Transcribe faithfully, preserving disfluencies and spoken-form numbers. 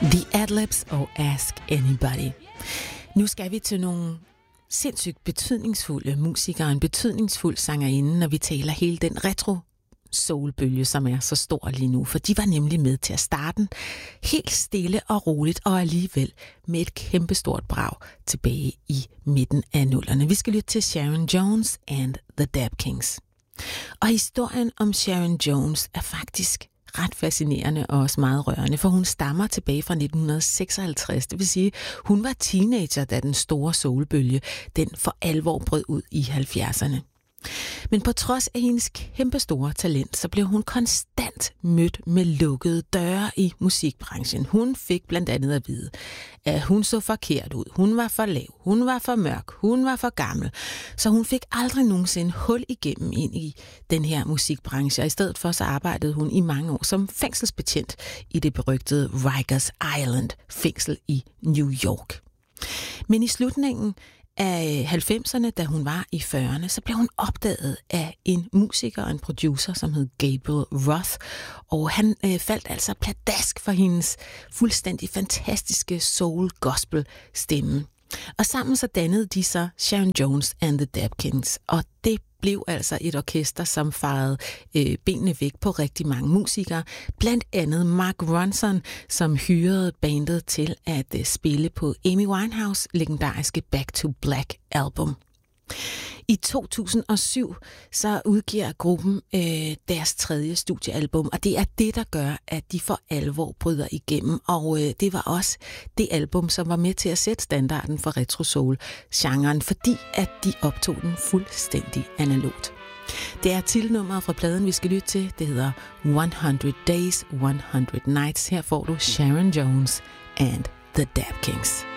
The Adlibs og Ask Anybody. Nu skal vi til nogle sindssygt betydningsfulde musikere, en betydningsfuld sangerinde, når vi taler hele den retro soulbølge, som er så stor lige nu. For de var nemlig med til at starte den helt stille og roligt, og alligevel med et kæmpestort brag tilbage i midten af nullerne. Vi skal lytte til Sharon Jones and the Dap Kings. Og historien om Sharon Jones er faktisk ret fascinerende og også meget rørende, for hun stammer tilbage fra nitten seksoghalvtreds. Det vil sige, hun var teenager, da den store soulbølge, den for alvor brød ud i halvfjerdserne. Men på trods af hendes kæmpestore talent, så blev hun konstant mødt med lukkede døre i musikbranchen. Hun fik blandt andet at vide, at hun så forkert ud, hun var for lav, hun var for mørk, hun var for gammel. Så hun fik aldrig nogensinde hul igennem ind i den her musikbranche, og i stedet for så arbejdede hun i mange år som fængselsbetjent i det berygtede Rikers Island fængsel i New York. Men i slutningen af halvfemserne, da hun var i fyrrerne, så blev hun opdaget af en musiker og en producer, som hed Gabriel Roth, og han øh, faldt altså pladask for hendes fuldstændig fantastiske soul-gospel-stemme. Og sammen så dannede de så Sharon Jones and the Dap Kings, og det blev altså et orkester, som farede øh, benene væk på rigtig mange musikere. Blandt andet Mark Ronson, som hyrede bandet til at øh, spille på Amy Winehouse' legendariske Back to Black album. I to tusind og syv så udgiver gruppen øh, deres tredje studiealbum, og det er det, der gør, at de for alvor bryder igennem. Og øh, det var også det album, som var med til at sætte standarden for retro-soul-genren, fordi at de optog den fuldstændig analogt. Det er titelnummeret fra pladen, vi skal lytte til. Det hedder hundrede Days, hundrede Nights. Her får du Sharon Jones and the Dap Kings.